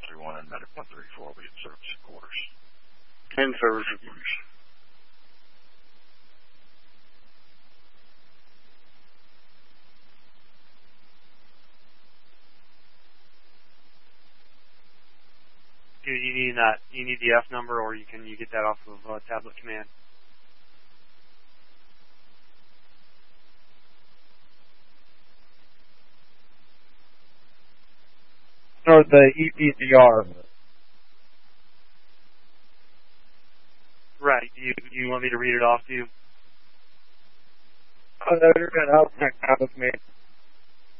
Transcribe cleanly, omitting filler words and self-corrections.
131 and Medic 134 will be in service quarters. In service quarters. Do you need that? You need the F number, or you get that off of tablet command? Or the EPCR. Right. You want me to read it off to you? Oh, no, you're good. I'll check tablet command.